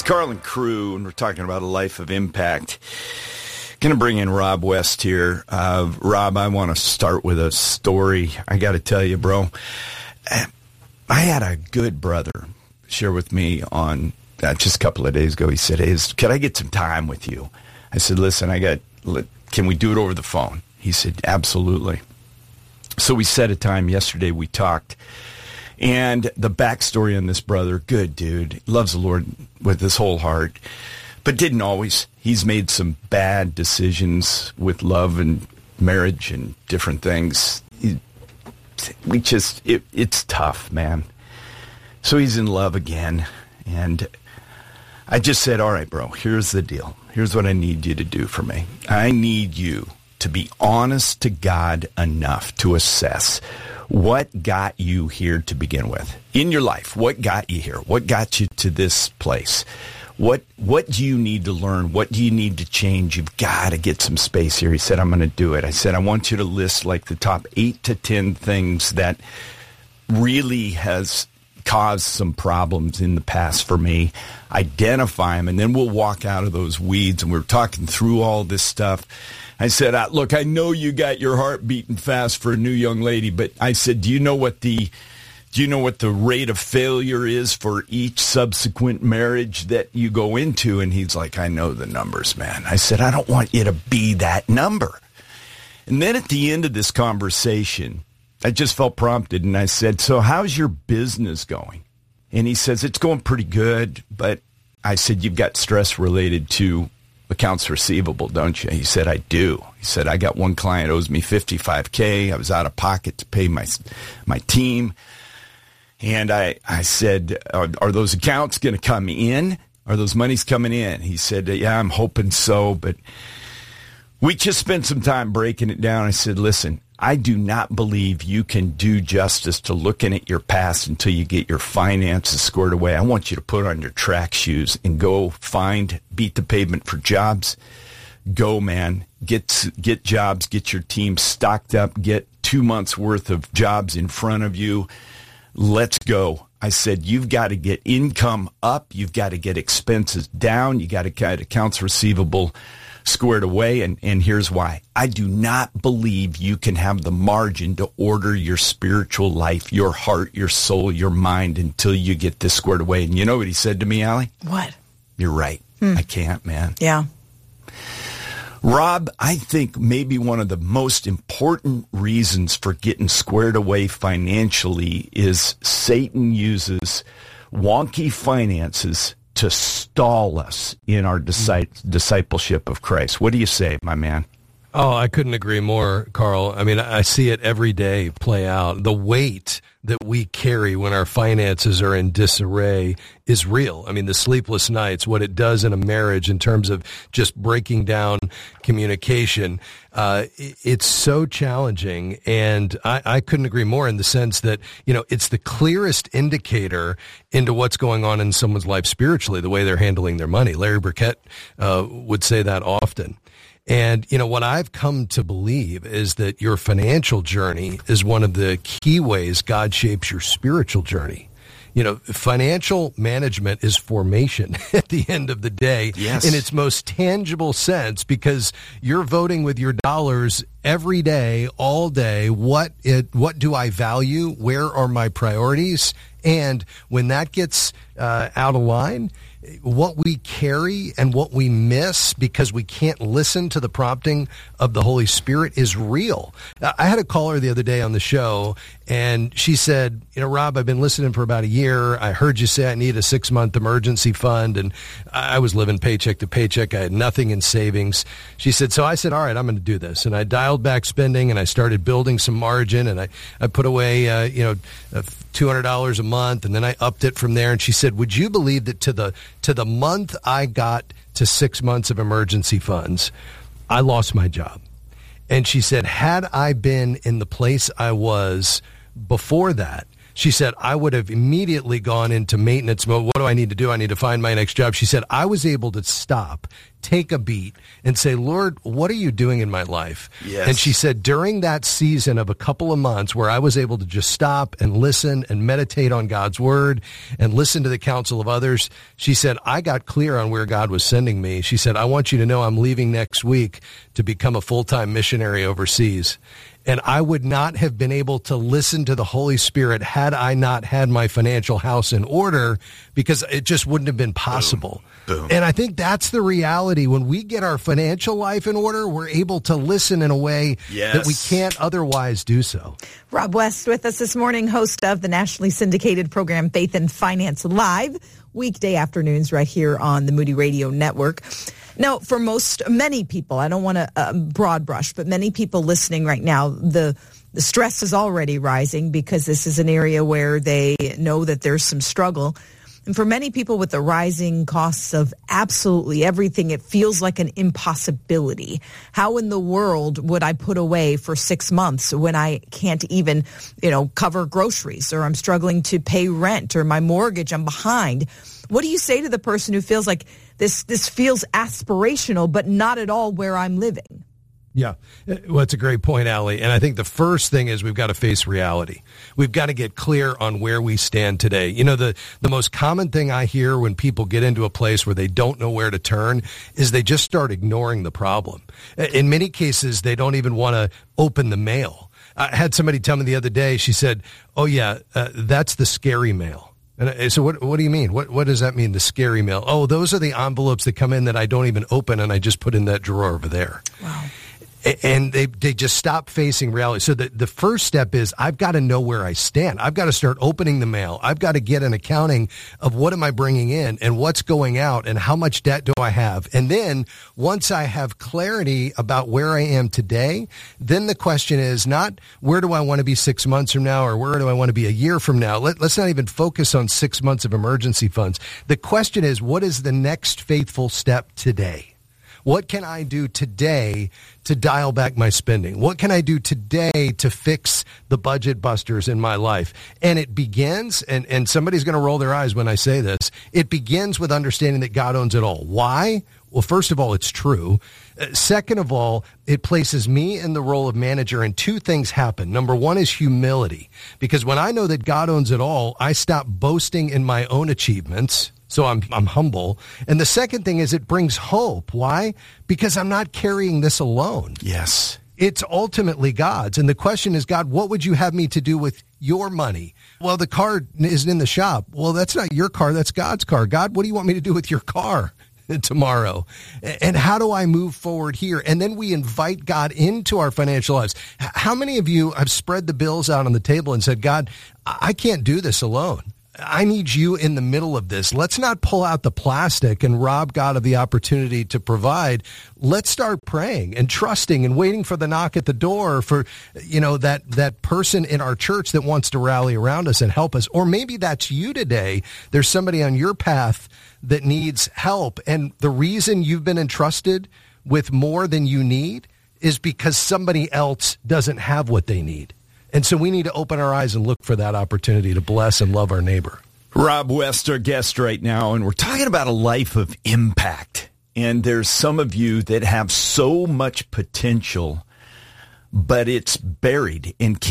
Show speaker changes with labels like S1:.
S1: Carlin Crew, and we're talking about a life of impact. Going to bring in Rob West here. Rob, I want to start with a story. I got to tell you, bro, I had a good brother share with me on just a couple of days ago. He said, "Hey, could I get some time with you?" I said, "Listen, can we do it over the phone?" He said, "Absolutely." So we set a time yesterday. We talked. And the backstory on this brother, good dude, loves the Lord with his whole heart, but didn't always. He's made some bad decisions with love and marriage and different things. It's tough, man. So he's in love again. And I just said, all right, bro, here's the deal. Here's what I need you to do for me. I need you to be honest to God enough to assess what got you here to begin with in your life. What got you here? What got you to this place? What do you need to learn? What do you need to change? You've got to get some space here. He said, I'm going to do it. I said, I want you to list like the top 8 to 10 things that really has caused some problems in the past for me. Identify them, and then we'll walk out of those weeds. And we're talking through all this stuff. I said, look, I know you got your heart beating fast for a new young lady, but I said, do you know what the rate of failure is for each subsequent marriage that you go into? And he's like, I know the numbers, man. I said, I don't want you to be that number. And then at the end of this conversation, I just felt prompted, and I said, so how's your business going? And he says, it's going pretty good, but I said, you've got stress related to accounts receivable, don't you? He said, I do. He said, I got one client owes me $55K. I was out of pocket to pay my team. And I said, are those accounts going to come in? Are those monies coming in? He said, yeah, I'm hoping so. But we just spent some time breaking it down. I said, listen, I do not believe you can do justice to looking at your past until you get your finances squared away. I want you to put on your track shoes and go beat the pavement for jobs. Go, man. Get jobs, get your team stocked up, get 2 months worth of jobs in front of you. Let's go. I said, you've got to get income up. You've got to get expenses down. You got to get accounts receivable squared away, and here's why. I do not believe you can have the margin to order your spiritual life, your heart, your soul, your mind until you get this squared away. And you know what he said to me, Allie?
S2: What?
S1: You're right. I can't, man.
S2: Yeah.
S1: Rob, I think maybe one of the most important reasons for getting squared away financially is Satan uses wonky finances to stall us in our discipleship of Christ. What do you say, my man?
S3: Oh, I couldn't agree more, Carl. I mean, I see it every day play out. The weight that we carry when our finances are in disarray is real. I mean, the sleepless nights, what it does in a marriage in terms of just breaking down communication, it's so challenging. And I couldn't agree more in the sense that, it's the clearest indicator into what's going on in someone's life spiritually, the way they're handling their money. Larry Burkett would say that often. And, what I've come to believe is that your financial journey is one of the key ways God shapes your spiritual journey. Financial management is formation at the end of the day,
S1: yes,
S3: in its most tangible sense, because you're voting with your dollars every day, all day. What do I value? Where are my priorities? And when that gets out of line, what we carry and what we miss because we can't listen to the prompting of the Holy Spirit is real. I had a caller the other day on the show, and she said, Rob, I've been listening for about a year. I heard you say I need a 6-month emergency fund, and I was living paycheck to paycheck. I had nothing in savings. She said, so I said, all right, I'm going to do this. And I dialed back spending, and I started building some margin, and I put away, $200 a month, and then I upped it from there. And she said, would you believe that to the month I got to 6 months of emergency funds, I lost my job. And she said, had I been in the place I was before that, She said, I would have immediately gone into maintenance mode. What do I need to do? I need to find my next job. She said, I was able to stop, take a beat, and say, Lord, what are you doing in my life?
S1: Yes.
S3: And she said, during that season of a couple of months where I was able to just stop and listen and meditate on God's word and listen to the counsel of others, she said, I got clear on where God was sending me. She said, I want you to know I'm leaving next week to become a full-time missionary overseas. And I would not have been able to listen to the Holy Spirit had I not had my financial house in order, because it just wouldn't have been possible.
S1: Boom.
S3: And I think that's the reality. When we get our financial life in order, we're able to listen in a way that we can't otherwise do so.
S2: Rob West with us this morning, host of the nationally syndicated program Faith and Finance Live, weekday afternoons right here on the Moody Radio Network. Now, for many people, I don't want to broad brush, but many people listening right now, the stress is already rising because this is an area where they know that there's some struggle. And for many people with the rising costs of absolutely everything, it feels like an impossibility. How in the world would I put away for 6 months when I can't even, cover groceries, or I'm struggling to pay rent, or my mortgage, I'm behind? What do you say to the person who feels like this feels aspirational, but not at all where I'm living?
S3: Yeah, well, it's a great point, Allie. And I think the first thing is we've got to face reality. We've got to get clear on where we stand today. The most common thing I hear when people get into a place where they don't know where to turn is they just start ignoring the problem. In many cases, they don't even want to open the mail. I had somebody tell me the other day, she said, oh, yeah, that's the scary mail. And I said, what do you mean? What does that mean, the scary mail? Oh, those are the envelopes that come in that I don't even open, and I just put in that drawer over there.
S2: Wow.
S3: And they just stop facing reality. So the first step is I've got to know where I stand. I've got to start opening the mail. I've got to get an accounting of what am I bringing in and what's going out and how much debt do I have. And then once I have clarity about where I am today, then the question is not where do I want to be 6 months from now, or where do I want to be a year from now. Let's not even focus on 6 months of emergency funds. The question is, what is the next faithful step today? What can I do today to dial back my spending? What can I do today to fix the budget busters in my life? And it begins, and somebody's going to roll their eyes when I say this, it begins with understanding that God owns it all. Why? Well, first of all, it's true. Second of all, it places me in the role of manager, and two things happen. Number one is humility, because when I know that God owns it all, I stop boasting in my own achievements. So I'm humble. And the second thing is it brings hope. Why? Because I'm not carrying this alone.
S1: Yes.
S3: It's ultimately God's. And the question is, God, what would you have me to do with your money? Well, the car isn't in the shop. Well, that's not your car. That's God's car. God, what do you want me to do with your car tomorrow? And how do I move forward here? And then we invite God into our financial lives. How many of you have spread the bills out on the table and said, God, I can't do this alone. I need you in the middle of this. Let's not pull out the plastic and rob God of the opportunity to provide. Let's start praying and trusting and waiting for the knock at the door for, that person in our church that wants to rally around us and help us. Or maybe that's you today. There's somebody on your path that needs help. And the reason you've been entrusted with more than you need is because somebody else doesn't have what they need. And so we need to open our eyes and look for that opportunity to bless and love our neighbor.
S1: Rob West, our guest right now, and we're talking about a life of impact. And there's some of you that have so much potential, but it's buried and